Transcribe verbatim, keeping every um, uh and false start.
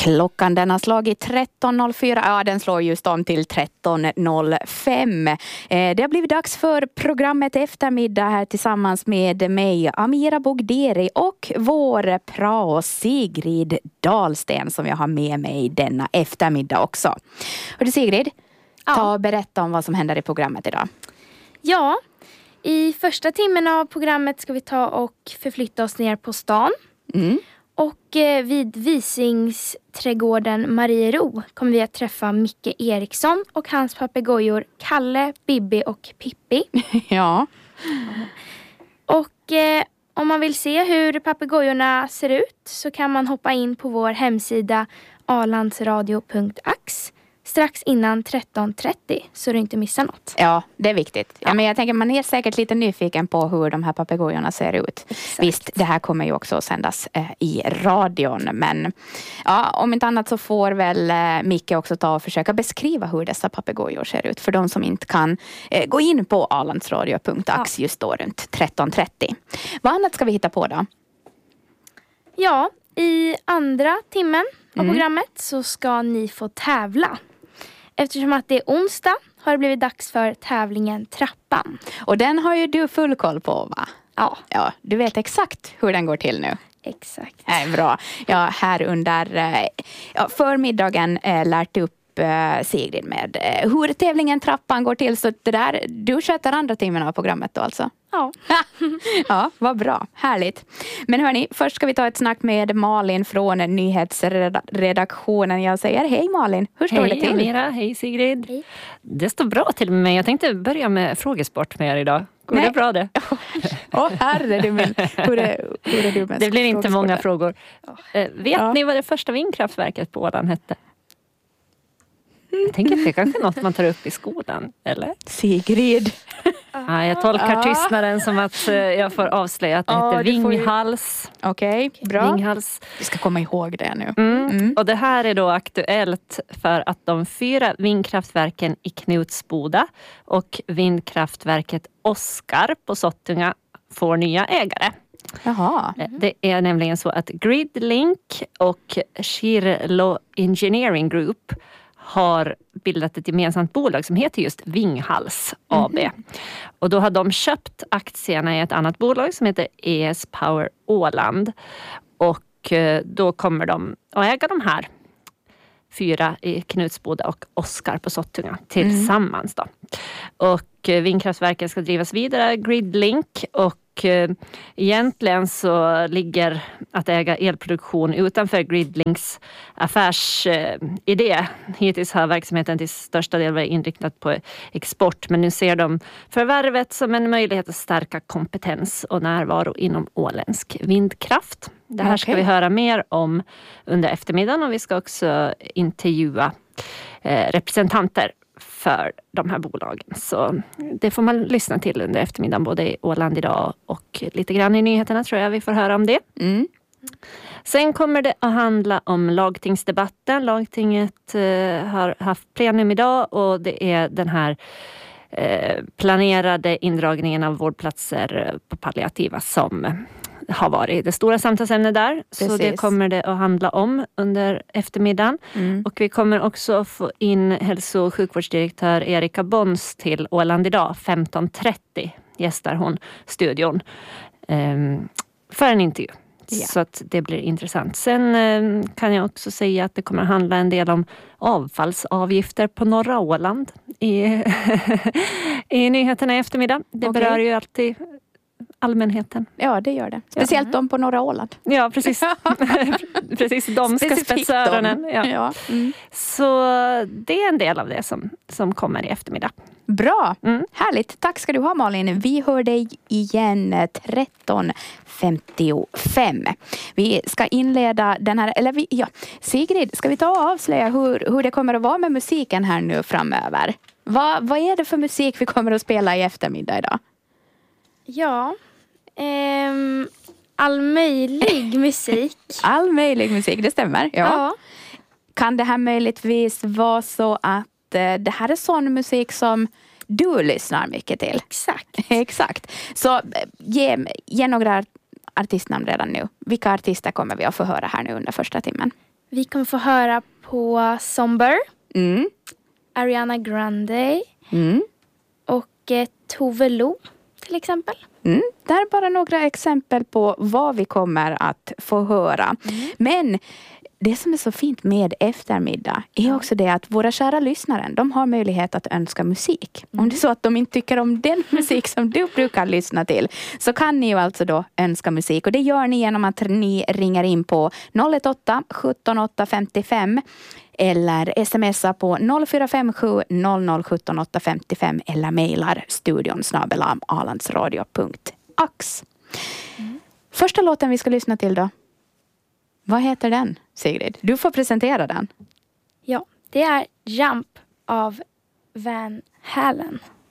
Klockan den har slagit tretton noll fyra. Ja, den slår just om till tretton noll fem. Eh, det har blivit dags för programmet Eftermiddag här tillsammans med mig, Amira Bogderi, och vår prao Sigrid Dahlsten som jag har med mig denna eftermiddag också. Hörru Sigrid, ja. ta och berätta om vad som händer i programmet idag. Ja, i första timmen av programmet ska vi ta och förflytta oss ner på stan. Mm. Och eh, vid Visingsträdgården Mariero kommer vi att träffa Micke Eriksson och hans papegojor Kalle, Bibi och Pippi. Ja. Och eh, om man vill se hur papegojorna ser ut så kan man hoppa in på vår hemsida alandsradio punkt ax strax innan tretton trettio så du inte missar något. Ja, det är viktigt. Ja. Ja. Men jag tänker man är säkert lite nyfiken på hur de här papegojorna ser ut. Exakt. Visst, det här kommer ju också sändas eh, i radion. Men ja, om inte annat så får väl eh, Micke också ta och försöka beskriva hur dessa papegojor ser ut. För de som inte kan eh, gå in på alandsradio punkt ax ja. just då runt tretton trettio. Vad annat ska vi hitta på då? Ja, i andra timmen av Mm. programmet så ska ni få tävla. Eftersom att det är onsdag har det blivit dags för tävlingen Trappan. Och den har ju du full koll på, va? Ja, Ja, du vet exakt hur den går till nu. exakt. Nej, bra. Jag har här under eh, ja, förmiddagen eh, lärt upp eh, Sigrid med eh, hur tävlingen Trappan går till. Så det där, du sköter andra timmen av programmet då alltså? Ja. Ja, vad bra. Härligt. Men hörni, först ska vi ta ett snack med Malin från nyhetsredaktionen. Jag säger hej Malin, hur står hej, det till? Hej Amira, hej Sigrid. Hej. Det står bra till med mig. Jag tänkte börja med frågesport med er idag. Går Nej. det bra det? Åh, oh, herre du min. Hur är, hur är du med Det blir inte många frågesporten? frågor. Eh, vet Ja. ni vad det första vindkraftverket på Åland hette? Jag tänker att det är kanske något man tar upp i skolan, eller? Sigrid. Ja, jag tolkar Ja. tystnaden som att eh, jag får avslöja att det Ja, heter du får ju- Vinghals. Okej, bra. Vinghals. Vi ska komma ihåg det nu. Mm. Mm. Och det här är då aktuellt för att de fyra vindkraftverken i Knutsboda och vindkraftverket Oskar på Sottunga får nya ägare. Jaha. Det är nämligen så att Gridlink och Shirlo Engineering Group har bildat ett gemensamt bolag som heter just Vinghals A B. Mm. Och då har de köpt aktierna i ett annat bolag som heter E S Power Åland. Och då kommer de att äga de här fyra i Knutsboda och Oskar på Sottunga tillsammans då. Och vindkraftverken ska drivas vidare, Gridlink, och egentligen så ligger att äga elproduktion utanför Gridlinks affärsidé. Hittills har verksamheten till största del varit inriktad på export, men nu ser de förvärvet som en möjlighet att stärka kompetens och närvaro inom åländsk vindkraft. Det här ska Okej. vi höra mer om under eftermiddagen, och vi ska också intervjua eh, representanter för de här bolagen. Så det får man lyssna till under eftermiddagen, både i Åland idag och lite grann i nyheterna tror jag vi får höra om det. Mm. Sen kommer det att handla om lagtingsdebatten. Lagtinget eh, har haft plenum idag, och det är den här eh, planerade indragningen av vårdplatser på palliativa som har varit det stora samtalsämnet där. Så Precis. det kommer det att handla om under eftermiddagen. Mm. Och vi kommer också få in hälso- och sjukvårdsdirektör Erika Bons till Åland idag. femton trettio gästar hon studion um, för en intervju. Ja. Så att det blir intressant. Sen um, kan jag också säga att det kommer att handla en del om avfallsavgifter på norra Åland i, i nyheterna i eftermiddag. Det Okej. berör ju alltid allmänheten. Ja, det gör det. Speciellt de på norra Åland. Ja, precis. Precis, de ska Specifikt spetsa öronen. de. Ja. Ja. Mm. Så det är en del av det som, som kommer i eftermiddag. Bra, Mm. härligt. Tack ska du ha Malin. Vi hör dig igen tretton femtiofem. Vi ska inleda den här, eller vi, ja, Sigrid, ska vi ta och avslöja hur, hur det kommer att vara med musiken här nu framöver? Vad, vad är det för musik vi kommer att spela i eftermiddag idag? Ja, ehm, all möjlig musik. All möjlig musik, det stämmer. Ja. Ja. Kan det här möjligtvis vara så att eh, det här är sån musik som du lyssnar mycket till? Exakt. Exakt. Så eh, ge, ge några artistnamn redan nu. Vilka artister kommer vi att få höra här nu under första timmen? Vi kommer få höra på Somber, Mm. Ariana Grande Mm. och eh, Tove Lo till exempel. Mm. Det här är bara några exempel på vad vi kommer att få höra. Mm. Men det som är så fint med eftermiddag är också det att våra kära lyssnare, de har möjlighet att önska musik. Mm. Om det är så att de inte tycker om den musik som du brukar lyssna till, så kan ni ju alltså då önska musik. Och det gör ni genom att ni ringer in på noll ett åtta sjutton åtta femtiofem eller smsar på noll fyra fem sju noll noll sjutton åtta femtiofem eller mejlar studion snabel-a alandsradio punkt ax. Mm. Första låten vi ska lyssna till då. Vad heter den, Sigrid? Du får presentera den. Ja, det är Jump av Van Halen.